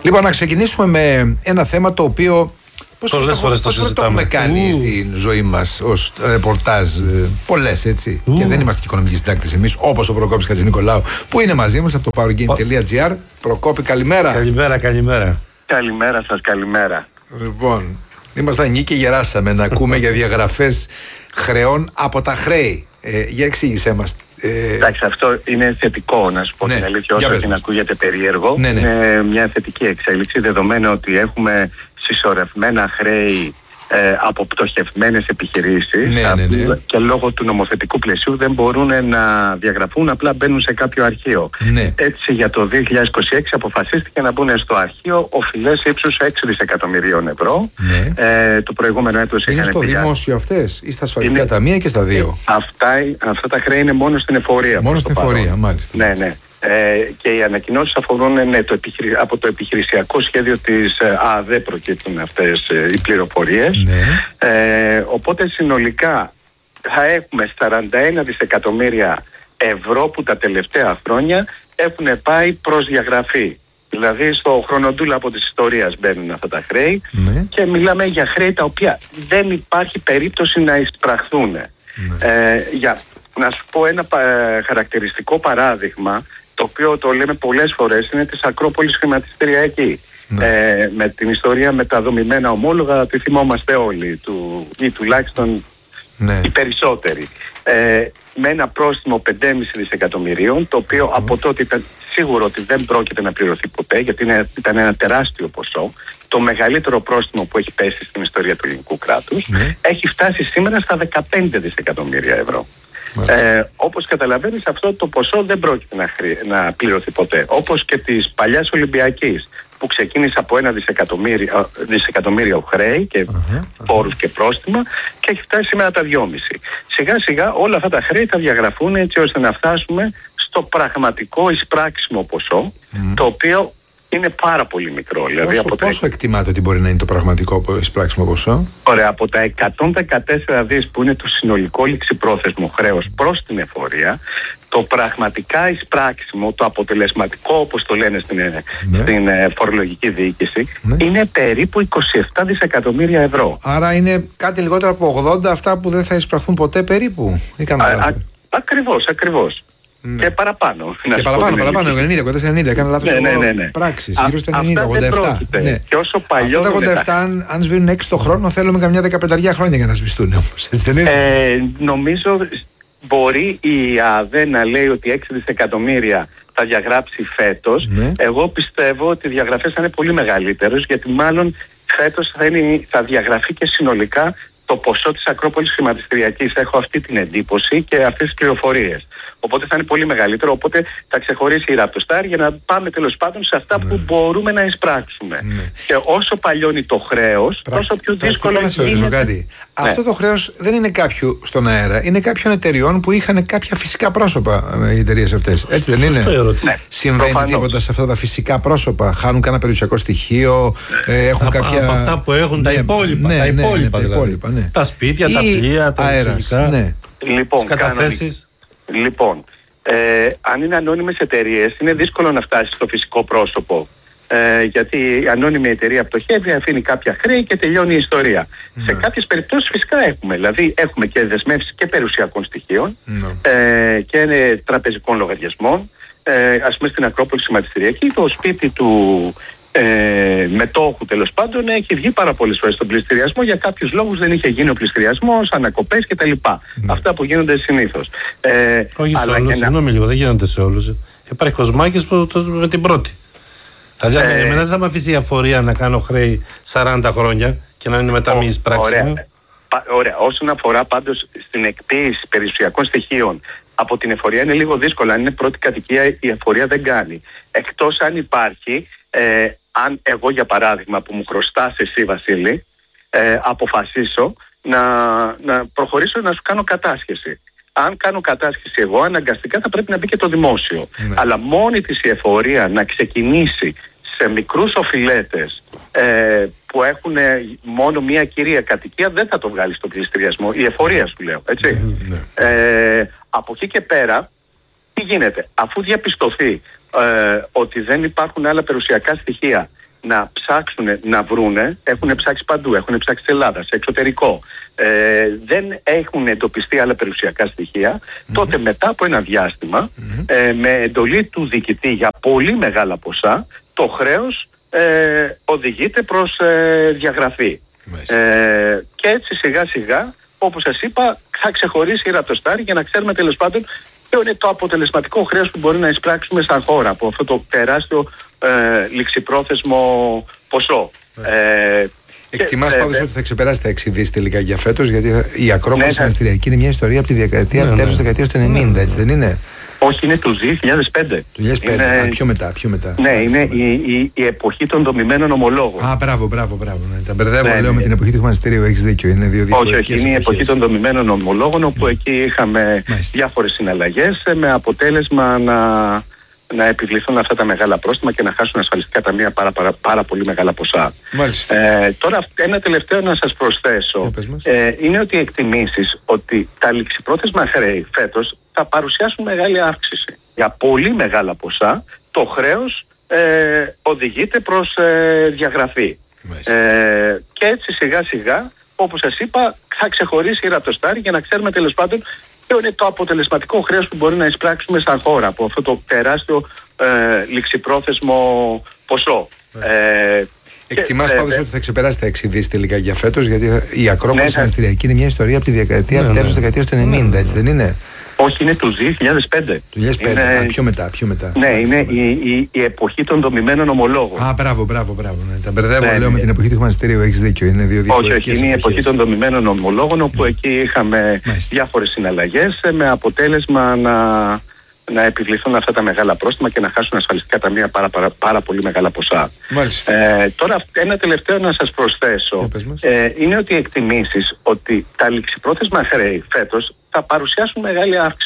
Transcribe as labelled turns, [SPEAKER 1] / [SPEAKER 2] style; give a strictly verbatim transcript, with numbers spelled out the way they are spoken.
[SPEAKER 1] Λοιπόν, να ξεκινήσουμε με ένα θέμα το οποίο
[SPEAKER 2] πολλές φορές το συζητάμε.
[SPEAKER 1] Το έχουμε κάνει Ου. στην ζωή μας ως ρεπορτάζ. Πολλές, έτσι. Ου. Και δεν είμαστε και οικονομικοί συντάκτες εμείς, όπως ο Προκόπης Χατζηνικολάου, που είναι μαζί μας από το powergame.gr. Προκόπη, καλημέρα.
[SPEAKER 2] Καλημέρα, καλημέρα.
[SPEAKER 3] Καλημέρα σας, καλημέρα.
[SPEAKER 1] Λοιπόν, ήμασταν εκεί και γεράσαμε να ακούμε για διαγραφές χρεών από τα χρέη. Ε, για εξήγησέ μας. Ε...
[SPEAKER 3] Εντάξει, αυτό είναι θετικό, να σου πω
[SPEAKER 1] ναι,
[SPEAKER 3] την αλήθεια, όσο και να ακούγεται περίεργο.
[SPEAKER 1] Ναι, ναι.
[SPEAKER 3] Είναι μια θετική εξέλιξη, δεδομένου ότι έχουμε συσσωρευμένα χρέη ε, από πτωχευμένες επιχειρήσεις,
[SPEAKER 1] ναι, ναι, ναι.
[SPEAKER 3] και λόγω του νομοθετικού πλαισίου δεν μπορούν να διαγραφούν, απλά μπαίνουν σε κάποιο αρχείο.
[SPEAKER 1] Ναι.
[SPEAKER 3] Έτσι, για το δύο χιλιάδες είκοσι έξι αποφασίστηκε να μπουν στο αρχείο οφειλές ύψους έξι δισεκατομμυρίων ευρώ.
[SPEAKER 1] Ναι.
[SPEAKER 3] Ε, το προηγούμενο έτος
[SPEAKER 1] είναι στο
[SPEAKER 3] πηγά...
[SPEAKER 1] δημόσιο αυτές ή στα ασφαλιστικά είναι... ταμεία και στα δύο?
[SPEAKER 3] Αυτά, αυτά τα χρέη είναι μόνο στην εφορία.
[SPEAKER 1] Μόνο στην εφορία, μάλιστα.
[SPEAKER 3] Ναι, ναι. Ε, και οι ανακοινώσεις αφορούν ναι, το επιχειρη... από το επιχειρησιακό σχέδιο της ε, ΑΔΕ προκύπτουν αυτές ε, οι πληροφορίες.
[SPEAKER 1] Ναι.
[SPEAKER 3] Ε, οπότε συνολικά θα έχουμε σαράντα ένα δισεκατομμύρια ευρώ που τα τελευταία χρόνια έχουν πάει προς διαγραφή. Δηλαδή στο χρονοτούλαπο της ιστορίας μπαίνουν αυτά τα χρέη, ναι. Και μιλάμε για χρέη τα οποία δεν υπάρχει περίπτωση να εισπραχθούν. Ναι. Ε, για να σου πω ένα ε, χαρακτηριστικό παράδειγμα, το οποίο το λέμε πολλές φορές, είναι της Ακρόπολης χρηματιστηριακή. Ναι. Ε, με την ιστορία με τα δομημένα ομόλογα, τη θυμόμαστε όλοι, του, ή τουλάχιστον ναι. οι περισσότεροι. Ε, με ένα πρόστιμο πέντε κόμμα πέντε δισεκατομμυρίων, το οποίο mm. από τότε ήταν σίγουρο ότι δεν πρόκειται να πληρωθεί ποτέ, γιατί είναι, ήταν ένα τεράστιο ποσό. Το μεγαλύτερο πρόστιμο που έχει πέσει στην ιστορία του ελληνικού κράτους, mm. έχει φτάσει σήμερα στα δεκαπέντε δισεκατομμύρια ευρώ. Ε, όπως καταλαβαίνεις, αυτό το ποσό δεν πρόκειται να, χρει... να πληρωθεί ποτέ. Όπως και της παλιάς Ολυμπιακής, που ξεκίνησε από ένα δισεκατομμύριο, δισεκατομμύριο χρέη και uh-huh, πόρους uh-huh. και πρόστιμα, και έχει φτάσει σήμερα τα δυόμισι. Σιγά σιγά όλα αυτά τα χρέη θα διαγραφούν, έτσι ώστε να φτάσουμε στο πραγματικό εισπράξιμο ποσό, mm. το οποίο είναι πάρα πολύ μικρό. Δηλαδή,
[SPEAKER 1] πόσο,
[SPEAKER 3] από
[SPEAKER 1] πόσο
[SPEAKER 3] τα...
[SPEAKER 1] εκτιμάται ότι μπορεί να είναι το πραγματικό εισπράξιμο ποσό?
[SPEAKER 3] Ωραία, από τα εκατόν δεκατέσσερα δις που είναι το συνολικό ληξιπρόθεσμο χρέος προς την εφορία, το πραγματικά εισπράξιμο, το αποτελεσματικό, όπως το λένε στην, ναι. στην φορολογική διοίκηση, ναι. είναι περίπου είκοσι επτά δισεκατομμύρια ευρώ.
[SPEAKER 1] Άρα είναι κάτι λιγότερο από ογδόντα αυτά που δεν θα εισπραχθούν ποτέ περίπου? Ή α,
[SPEAKER 3] α, ακριβώς, ακριβώς. Ναι. Και παραπάνω.
[SPEAKER 1] Και παραπάνω, παραπάνω, ενενήντα, είκοσι ενενήντα, έκανα λάθος
[SPEAKER 3] ναι, ναι, ναι, ναι.
[SPEAKER 1] πράξεις, γύρω στα ενενήντα, ογδόντα επτά.
[SPEAKER 3] Ναι. Και όσο παλιό.
[SPEAKER 1] Αυτά τα ογδόντα επτά, αν, αν σβήνουν έξι το χρόνο, θέλουμε καμιά δεκαπενταριά χρόνια για να σβηστούν όμως.
[SPEAKER 3] Ε, νομίζω μπορεί η ΑΔΕ να λέει ότι έξι δισεκατομμύρια θα διαγράψει φέτος. Ναι. Εγώ πιστεύω ότι οι διαγραφές θα είναι πολύ μεγαλύτερες, γιατί μάλλον φέτος θα, είναι, θα διαγραφεί και συνολικά το ποσό της Ακρόπολης χρηματιστηριακής. Έχω αυτή την εντύπωση και αυτές τις πληροφορίες. Οπότε θα είναι πολύ μεγαλύτερο. Οπότε θα ξεχωρίσει η Ραπτοστάρ για να πάμε τέλος πάντων σε αυτά ναι. που μπορούμε να εισπράξουμε. Ναι. Και όσο παλιώνει το χρέος, Πρά... τόσο πιο δύσκολο είναι.
[SPEAKER 1] Κάτι. Ναι. Αυτό το χρέος δεν είναι κάποιου στον αέρα. Είναι κάποιων εταιριών που είχαν κάποια φυσικά πρόσωπα οι εταιρείες αυτές. Έτσι δεν είναι?
[SPEAKER 3] Ναι.
[SPEAKER 1] Συμβαίνει προφανώς. Τίποτα σε αυτά τα φυσικά πρόσωπα? Χάνουν κανένα περιουσιακό στοιχείο? Ε, έχουν
[SPEAKER 2] από,
[SPEAKER 1] κάποια...
[SPEAKER 2] από αυτά που έχουν ναι, τα υπόλοιπα.
[SPEAKER 1] Ναι,
[SPEAKER 2] τα,
[SPEAKER 1] ναι,
[SPEAKER 2] υπόλοιπα,
[SPEAKER 1] ναι,
[SPEAKER 2] δηλαδή.
[SPEAKER 1] τα, υπόλοιπα ναι.
[SPEAKER 2] τα σπίτια, ή τα πλοία, τα εξωτικά,
[SPEAKER 1] ναι.
[SPEAKER 3] Λοιπόν,
[SPEAKER 2] τις καταθέσεις.
[SPEAKER 3] Λοιπόν, ε, αν είναι ανώνυμες εταιρείες, είναι δύσκολο να φτάσει στο φυσικό πρόσωπο. Ε, γιατί η ανώνυμη εταιρεία πτωχεύει, αφήνει κάποια χρέη και τελειώνει η ιστορία. Mm. Σε κάποιες περιπτώσεις φυσικά έχουμε. Δηλαδή, έχουμε και δεσμεύσεις και περιουσιακών στοιχείων mm. ε, και ε, τραπεζικών λογαριασμών. Ε, ας πούμε, στην Ακρόπολη χρηματιστηριακή, το σπίτι του ε, μετόχου τέλος πάντων έχει βγει πάρα πολλές φορές στον πληστηριασμό. Για κάποιους λόγους δεν είχε γίνει ο πληστηριασμός, ανακοπές κτλ. Mm. Αυτά που γίνονται συνήθως. Ε,
[SPEAKER 2] Όχι σε όλους, συγγνώμη λίγο, δεν γίνονται σε όλους. Υπάρχει κοσμάκης που το, με την πρώτη. Δηλαδή, ε, εμένα δεν θα με αφήσει η αφορία να κάνω χρέη σαράντα χρόνια και να είναι μετά μη εισπράξιμο.
[SPEAKER 3] Ωραία. Ωραία. Όσον αφορά πάντως στην εκποίηση περιουσιακών στοιχείων από την εφορία, είναι λίγο δύσκολο. Αν είναι πρώτη κατοικία, η εφορία δεν κάνει. Εκτός αν υπάρχει, ε, αν εγώ για παράδειγμα που μου χρωστάς εσύ, Βασίλη, ε, αποφασίσω να, να προχωρήσω να σου κάνω κατάσχεση. Αν κάνω κατάσχεση εγώ, αναγκαστικά θα πρέπει να μπει και το δημόσιο. Ναι. Αλλά μόνη της η εφορία να ξεκινήσει σε μικρούς οφειλέτες ε, που έχουν μόνο μία κυρία κατοικία, δεν θα το βγάλει στον πληστηριασμό. Η εφορία σου λέω, έτσι. Ναι, ναι. Ε, από εκεί και πέρα, τι γίνεται? Αφού διαπιστωθεί ε, ότι δεν υπάρχουν άλλα περιουσιακά στοιχεία να ψάξουν να βρούνε, έχουν ψάξει παντού, έχουν ψάξει στην Ελλάδα, σε εξωτερικό, ε, δεν έχουν εντοπιστεί άλλα περιουσιακά στοιχεία, mm-hmm. τότε μετά από ένα διάστημα, mm-hmm. ε, με εντολή του διοικητή για πολύ μεγάλα ποσά, το χρέος ε, οδηγείται προς ε, διαγραφή. Mm-hmm. Ε, και έτσι σιγά σιγά, όπως σας είπα, θα ξεχωρίσει η ρατοστάρη για να ξέρουμε τέλος πάντων ποιο είναι το αποτελεσματικό χρέος που μπορεί να εισπράξουμε σαν χώρα από αυτό το τεράστιο ε, ληξιπρόθεσμο ποσό. Mm-hmm. Ε,
[SPEAKER 1] Εκτιμάς
[SPEAKER 3] ε,
[SPEAKER 1] πάντως
[SPEAKER 3] ε,
[SPEAKER 1] ότι θα ξεπεράσει τα έξι δις τελικά για φέτος, γιατί η Ακρόπολη
[SPEAKER 3] ναι,
[SPEAKER 1] Συναστηριακή είναι μια ιστορία από τη δεκαετία,
[SPEAKER 2] ναι,
[SPEAKER 1] τέλος
[SPEAKER 2] ναι.
[SPEAKER 1] της δεκαετίας του ενενήντα, έτσι δεν είναι?
[SPEAKER 3] Όχι, είναι του δύο χιλιάδες πέντε.
[SPEAKER 1] Του δύο χιλιάδες πέντε,
[SPEAKER 3] είναι...
[SPEAKER 1] α, πιο μετά, πιο μετά.
[SPEAKER 3] Ναι, είναι η, η, η εποχή των δομημένων ομολόγων.
[SPEAKER 1] Α, μπράβο, μπράβο, μπράβο. Ναι. Τα μπερδεύω,
[SPEAKER 3] ναι,
[SPEAKER 1] λέω,
[SPEAKER 3] ναι.
[SPEAKER 1] με την εποχή του χρηματιστηρίου, έχεις δίκιο, είναι δύο διαφορετικές
[SPEAKER 3] Όχι, όχι, είναι η εποχή των δομημένων ομολόγων, όπου mm. εκεί είχαμε
[SPEAKER 1] Μάλιστα.
[SPEAKER 3] διάφορες συναλλαγές με αποτέλεσμα να, να επιβληθούν αυτά τα μεγάλα πρόστιμα και να χάσουν ασφαλιστικά ταμεία πάρα, πάρα, πάρα πολύ μεγάλα ποσά. Ε, τώρα, ένα τελευταίο να σας προσθέσω ε, είναι ότι οι εκτιμήσεις ότι τα ληξιπρόθεσμα χρέη φέτος θα παρουσιάσουν μεγάλη αύξηση. Για πολύ μεγάλα ποσά το χρέος ε, οδηγείται προς ε, διαγραφή. Ε, και έτσι σιγά σιγά, όπως σας είπα, θα ξεχωρίσει η ρατοστάρη για να ξέρουμε τέλος πάντων ποιο είναι το αποτελεσματικό χρέος που μπορεί να εισπράξουμε σαν χώρα από αυτό το τεράστιο ε, ληξιπρόθεσμο ποσό. Ε,
[SPEAKER 1] Εκτιμάς
[SPEAKER 3] και,
[SPEAKER 1] πάντως
[SPEAKER 3] ε,
[SPEAKER 1] ότι θα ξεπεράσει τα έξι δις τελικά για φέτος, γιατί η Ακρόπολη
[SPEAKER 3] ναι,
[SPEAKER 1] Συναστηριακή είναι μια ιστορία από τη δεκαετία, ναι, τέλος της δεκαετίας του ενενήντα, έτσι δεν είναι?
[SPEAKER 3] Όχι, είναι του δύο χιλιάδες πέντε.
[SPEAKER 1] Του δύο χιλιάδες πέντε, είναι... α, πιο μετά, πιο μετά.
[SPEAKER 3] Ναι, είναι η, η, η εποχή των δομημένων ομολόγων.
[SPEAKER 1] Α, μπράβο, μπράβο, μπράβο. Ναι. Τα μπερδεύω,
[SPEAKER 3] ναι,
[SPEAKER 1] λέω,
[SPEAKER 3] ναι.
[SPEAKER 1] με την εποχή του χρηματιστηρίου, έχεις δίκιο, είναι δύο διαφορετικές
[SPEAKER 3] Όχι, όχι, είναι η εποχή των δομημένων ομολόγων, όπου mm. εκεί είχαμε
[SPEAKER 1] Μάλιστα. διάφορες
[SPEAKER 3] συναλλαγές με αποτέλεσμα να, να επιβληθούν αυτά τα μεγάλα πρόστιμα και να χάσουν ασφαλιστικά ταμεία πάρα, πάρα, πάρα πολύ μεγάλα ποσά. Ε, τώρα, ένα τελευταίο να σας προσθέσω ε, είναι ότι οι εκτιμήσεις ότι τα ληξιπρόθεσμα χρέη φέτος θα παρουσιάσουν μεγάλη αύξηση.